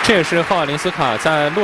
这也是赫瓦林斯卡在落